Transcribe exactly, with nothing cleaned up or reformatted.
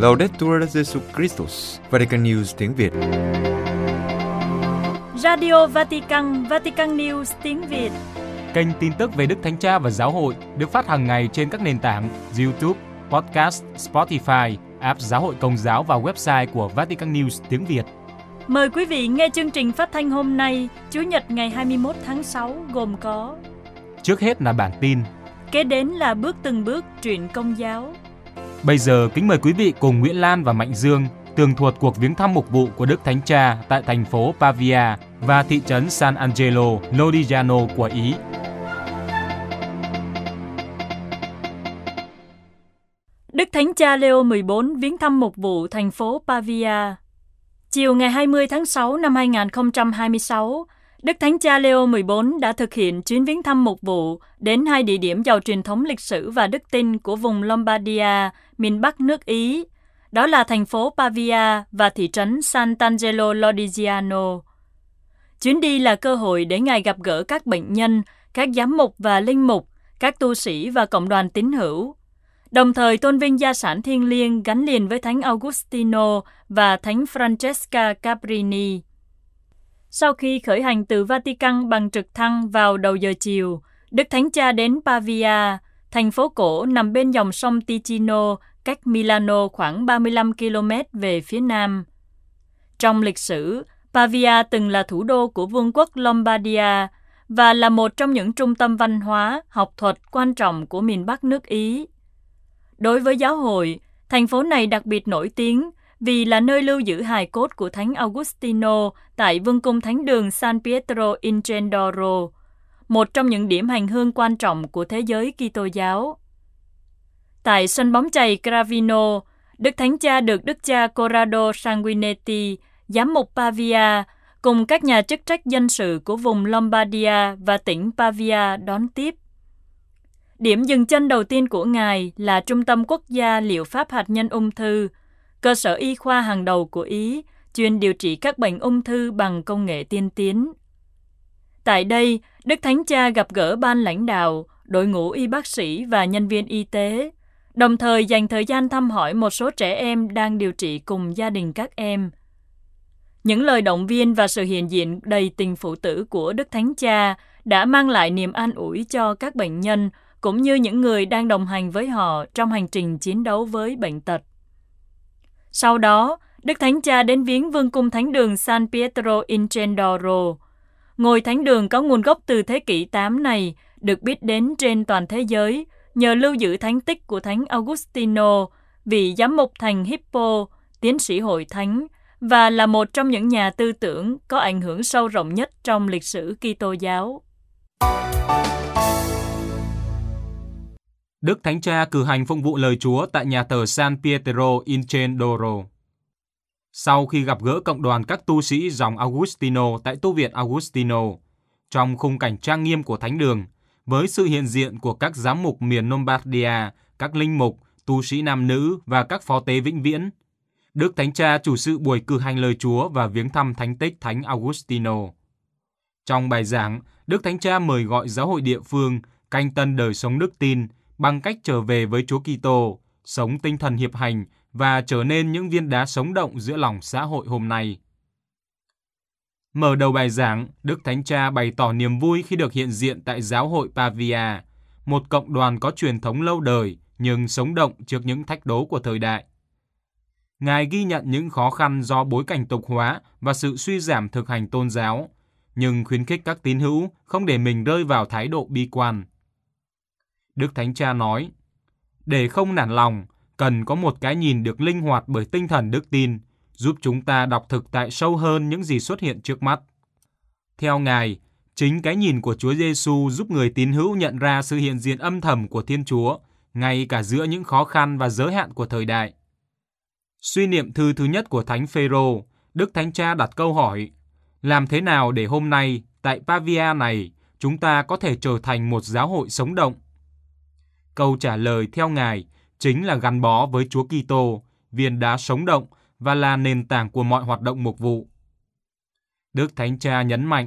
Laudetur Jesus Christus, Vatican News tiếng Việt. Radio Vatican, Vatican News tiếng Việt. Kênh tin tức về Đức Thánh Cha và Giáo hội được phát hàng ngày trên các nền tảng YouTube, Podcast, Spotify, app Giáo hội Công giáo và website của Vatican News tiếng Việt. Mời quý vị nghe chương trình phát thanh hôm nay, Chủ nhật ngày hai mươi mốt tháng sáu gồm có: Trước hết là bản tin, kế đến là bước từng bước truyện Công giáo. Bây giờ kính mời quý vị cùng Nguyễn Lan và Mạnh Dương tường thuật cuộc viếng thăm mục vụ của Đức Thánh Cha tại thành phố Pavia và thị trấn San Angelo Lodigiano của Ý. Đức Thánh Cha Leo mười bốn viếng thăm mục vụ thành phố Pavia. Chiều ngày hai mươi tháng sáu năm hai nghìn không trăm hai mươi sáu, Đức Thánh Cha Leo mười bốn đã thực hiện chuyến viếng thăm mục vụ đến hai địa điểm giàu truyền thống lịch sử và đức tin của vùng Lombardia, miền Bắc nước Ý. Đó là thành phố Pavia và thị trấn Sant'Angelo Lodigiano. Chuyến đi là cơ hội để Ngài gặp gỡ các bệnh nhân, các giám mục và linh mục, các tu sĩ và cộng đoàn tín hữu, đồng thời tôn vinh gia sản thiêng liêng gắn liền với Thánh Augustino và Thánh Francesca Cabrini. Sau khi khởi hành từ Vatican bằng trực thăng vào đầu giờ chiều, Đức Thánh Cha đến Pavia, thành phố cổ nằm bên dòng sông Ticino, cách Milano khoảng ba mươi lăm ki lô mét về phía nam. Trong lịch sử, Pavia từng là thủ đô của Vương quốc Lombardia và là một trong những trung tâm văn hóa, học thuật quan trọng của miền Bắc nước Ý. Đối với giáo hội, thành phố này đặc biệt nổi tiếng vì là nơi lưu giữ hài cốt của Thánh Augustino tại Vương cung Thánh đường San Pietro in Cendoro, một trong những điểm hành hương quan trọng của thế giới Kitô giáo. Tại sân bóng chày Gravino, Đức Thánh Cha được Đức cha Corrado Sanguinetti, giám mục Pavia, cùng các nhà chức trách dân sự của vùng Lombardia và tỉnh Pavia đón tiếp. Điểm dừng chân đầu tiên của Ngài là Trung tâm Quốc gia Liệu pháp hạt nhân ung thư, cơ sở y khoa hàng đầu của Ý, chuyên điều trị các bệnh ung thư bằng công nghệ tiên tiến. Tại đây, Đức Thánh Cha gặp gỡ ban lãnh đạo, đội ngũ y bác sĩ và nhân viên y tế, đồng thời dành thời gian thăm hỏi một số trẻ em đang điều trị cùng gia đình các em. Những lời động viên và sự hiện diện đầy tình phụ tử của Đức Thánh Cha đã mang lại niềm an ủi cho các bệnh nhân cũng như những người đang đồng hành với họ trong hành trình chiến đấu với bệnh tật. Sau đó, Đức Thánh Cha đến viếng Vương cung Thánh đường San Pietro in Cendoro. Ngôi thánh đường có nguồn gốc từ thế kỷ tám này được biết đến trên toàn thế giới nhờ lưu giữ thánh tích của Thánh Augustino, vị giám mục thành Hippo, tiến sĩ hội thánh, và là một trong những nhà tư tưởng có ảnh hưởng sâu rộng nhất trong lịch sử Kitô giáo. Đức Thánh Cha cử hành phụng vụ lời Chúa tại nhà thờ San Pietro in Cendoro. Sau khi gặp gỡ cộng đoàn các tu sĩ dòng Augustino tại tu viện Augustino, trong khung cảnh trang nghiêm của thánh đường, với sự hiện diện của các giám mục miền Lombardia, các linh mục, tu sĩ nam nữ và các phó tế vĩnh viễn, Đức Thánh Cha chủ sự buổi cử hành lời Chúa và viếng thăm thánh tích Thánh Augustino. Trong bài giảng, Đức Thánh Cha mời gọi giáo hội địa phương canh tân đời sống đức tin bằng cách trở về với Chúa Kitô, sống tinh thần hiệp hành và trở nên những viên đá sống động giữa lòng xã hội hôm nay. Mở đầu bài giảng, Đức Thánh Cha bày tỏ niềm vui khi được hiện diện tại giáo hội Pavia, một cộng đoàn có truyền thống lâu đời nhưng sống động trước những thách đố của thời đại. Ngài ghi nhận những khó khăn do bối cảnh tục hóa và sự suy giảm thực hành tôn giáo, nhưng khuyến khích các tín hữu không để mình rơi vào thái độ bi quan. Đức Thánh Cha nói, để không nản lòng, cần có một cái nhìn được linh hoạt bởi tinh thần đức tin, giúp chúng ta đọc thực tại sâu hơn những gì xuất hiện trước mắt. Theo Ngài, chính cái nhìn của Chúa Giêsu giúp người tín hữu nhận ra sự hiện diện âm thầm của Thiên Chúa, ngay cả giữa những khó khăn và giới hạn của thời đại. Suy niệm thư thứ nhất của Thánh Phêrô, Đức Thánh Cha đặt câu hỏi, làm thế nào để hôm nay, tại Pavia này, chúng ta có thể trở thành một giáo hội sống động? Câu trả lời theo Ngài chính là gắn bó với Chúa Kitô, viên đá sống động và là nền tảng của mọi hoạt động mục vụ. Đức Thánh Cha nhấn mạnh